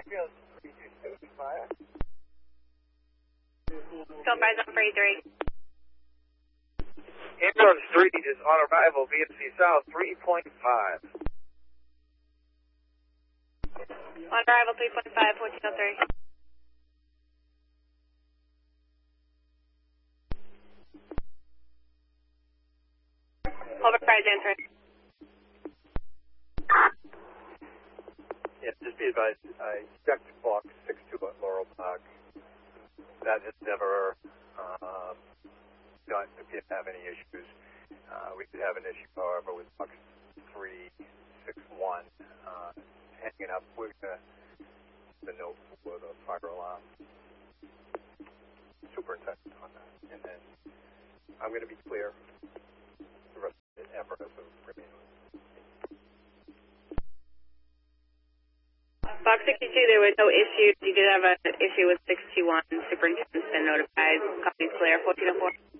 Don't rise on 33. Ambulance 3 is on arrival, VMC South 3.5. On arrival 3.5, 1403. Overprice answering. Yeah, just be advised, I checked box 62 at Laurel Park. That has never done, if you have any issues. We did have an issue, however, with box 361 hanging up with the note for the fire alarm. Superintendent on that. And then I'm going to be clear. The rest of the effort is remain. Box 62, there was no issues. You did have an issue with 621. Superintendent's been notified. Copy clear, 1404.